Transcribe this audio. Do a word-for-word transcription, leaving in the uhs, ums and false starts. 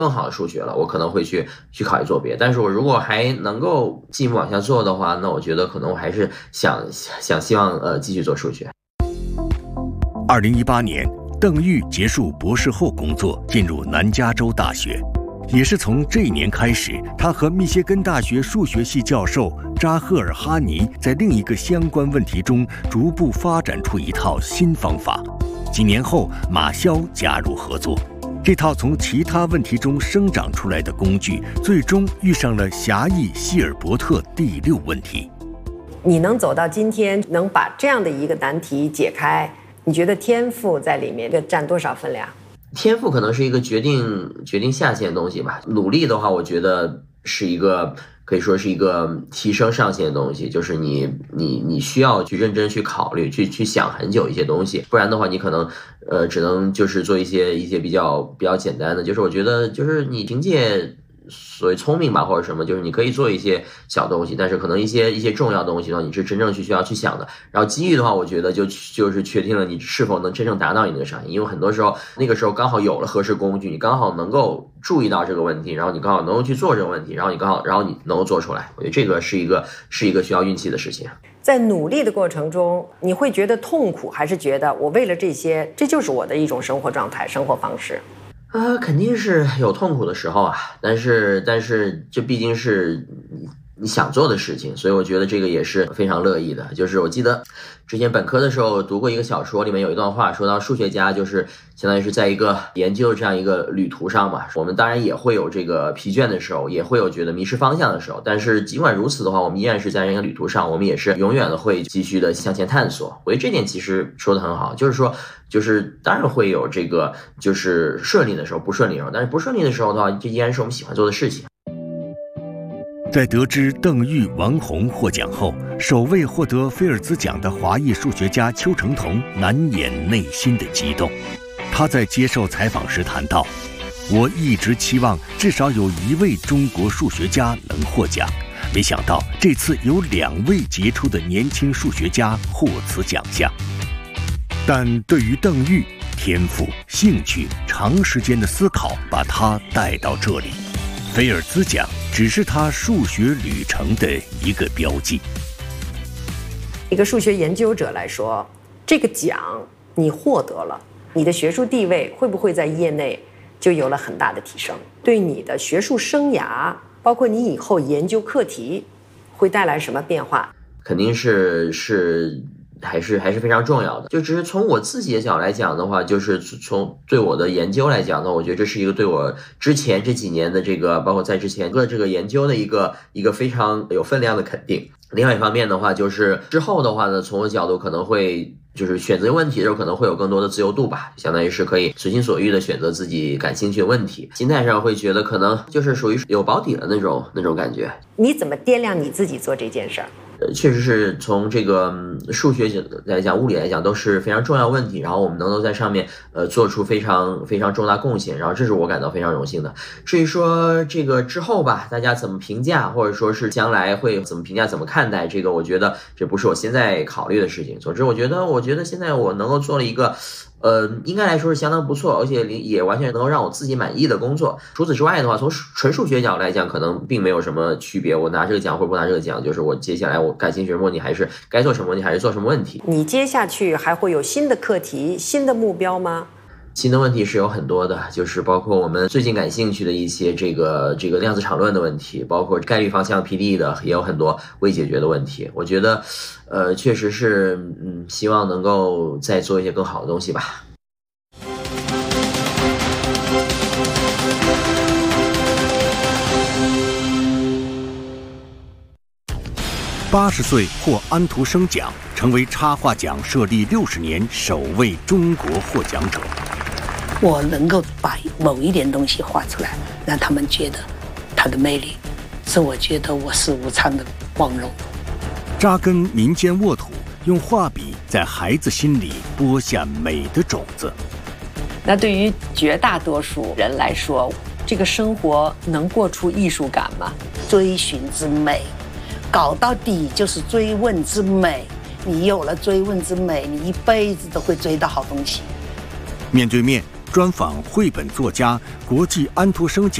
更好的数学了，我可能会去去考虑做别的。但是我如果还能够进一步往下做的话，那我觉得可能我还是想想希望呃继续做数学。 二零一八年，邓玉结束博士后工作，进入南加州大学。也是从这一年开始，他和密歇根大学数学系教授扎赫尔哈尼在另一个相关问题中逐步发展出一套新方法。几年后，马肖加入合作，这套从其他问题中生长出来的工具，最终遇上了狭义希尔伯特第六问题。 你能走到今天，能把这样的一个难题解开，你觉得天赋在里面占多少分量？ 天赋可能是一个决定决定下限的东西吧，努力的话，我觉得是一个可以说是一个提升上限的东西，就是你你你需要去认真去考虑，去去想很久一些东西，不然的话，你可能呃只能就是做一些一些比较比较简单的，就是我觉得就是你凭借所谓聪明吧或者什么，就是你可以做一些小东西，但是可能一些一些重要的东西的话，你是真正去需要去想的。然后机遇的话，我觉得就就是确定了你是否能真正达到你那个上限，因为很多时候那个时候刚好有了合适工具，你刚好能够注意到这个问题，然后你刚好能够去做这个问题，然后你刚好然后你能够做出来。我觉得这个是一个是一个需要运气的事情。 在努力的过程中，你会觉得痛苦，还是觉得我为了这些，这就是我的一种生活状态、生活方式？ 呃，肯定是有痛苦的时候啊，但是但是这毕竟是你你想做的事情，所以我觉得这个也是非常乐意的。就是我记得之前本科的时候读过一个小说，里面有一段话说到数学家就是相当于是在一个研究这样一个旅途上嘛，我们当然也会有这个疲倦的时候，也会有觉得迷失方向的时候，但是尽管如此的话，我们依然是在这个旅途上，我们也是永远的会继续的向前探索。我觉得这点其实说的很好，就是说就是当然会有这个就是顺利的时候，不顺利的时候，但是不顺利的时候的话，这依然是我们喜欢做的事情。 在得知邓玉、王宏获奖后，首位获得菲尔兹奖的华裔数学家邱成桐难掩内心的激动。他在接受采访时谈到：“我一直期望至少有一位中国数学家能获奖，没想到这次有两位杰出的年轻数学家获此奖项。”但对于邓玉，天赋、兴趣、长时间的思考把他带到这里。菲尔兹奖只是他数学旅程的一个标记。 一个数学研究者来说，这个奖你获得了，你的学术地位会不会在业内就有了很大的提升？对你的学术生涯，包括你以后研究课题，会带来什么变化？ 肯定是是。还是还是非常重要的。就只是从我自己的角度来讲的话，就是从对我的研究来讲呢，我觉得这是一个对我之前这几年的这个，包括在之前的这个研究的一个一个非常有分量的肯定。另外一方面的话，就是之后的话呢，从我角度可能会就是选择问题的时候可能会有更多的自由度吧，相当于是可以随心所欲的选择自己感兴趣的问题。心态上会觉得可能就是属于有保底了那种那种感觉。 你怎么掂量你自己做这件事儿？ 呃，确实是从这个数学来讲、物理来讲都是非常重要问题，然后我们能够在上面呃做出非常非常重大贡献，然后这是我感到非常荣幸的。至于说这个之后吧，大家怎么评价，或者说是将来会怎么评价、怎么看待这个，我觉得这不是我现在考虑的事情。总之，我觉得，我觉得现在我能够做了一个。呃，应该来说是相当不错，而且也完全能够让我自己满意的工作。除此之外的话，从纯数学角度来讲，可能并没有什么区别。我拿这个奖或者不拿这个奖，就是我接下来我感兴趣什么问题，还是该做什么问题，还是做什么问题。 你接下去还会有新的课题、新的目标吗？ 新的问题是有很多的，就是包括我们最近感兴趣的一些这个这个量子场论的问题，包括概率方向 P D 的，也有很多未解决的问题。我觉得，呃，确实是，嗯，希望能够再做一些更好的东西吧。 八十岁获安徒生奖，成为插画奖设立六十年首位中国获奖者。 我能够把某一点东西画出来，让他们觉得它的魅力，是我觉得我是无常的光荣。 扎根民间沃土，用画笔在孩子心里播下美的种子。 那对于绝大多数人来说，这个生活能过出艺术感吗？ 追寻之美，搞到底就是追问之美。你有了追问之美，你一辈子都会追到好东西。 面对面， 专访绘本作家、国际安徒生奖